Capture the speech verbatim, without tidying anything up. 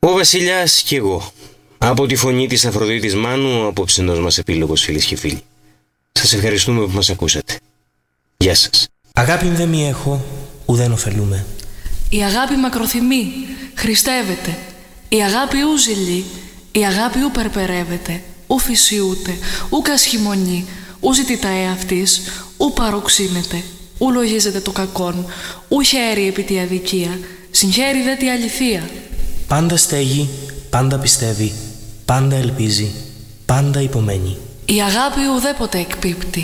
Ο Βασιλιάς κι εγώ. Από τη φωνή της Αφροδίτης Μάνου, ο απόψινός μας επίλογος, φίλες και φίλοι. Σας ευχαριστούμε που μας ακούσατε. Γεια σας. Αγάπη δε μη έχω, ουδέν ωφελούμε. Η αγάπη μακροθυμεί, χριστεύεται. Η αγάπη ου ζηλεί, η αγάπη ου περπερεύεται. Ου φυσιούται, ου κασχημονεί, ου ζητητά εαυτής, ου παροξύνεται. Ου λογίζεται το κακόν, ου χαίρει επί τη αδικία, συγχαίρει δε τη αληθεία. Πάντα στέγει, πάντα πιστεύει, πάντα ελπίζει, πάντα υπομένει. Η αγάπη ουδέποτε εκπίπτει.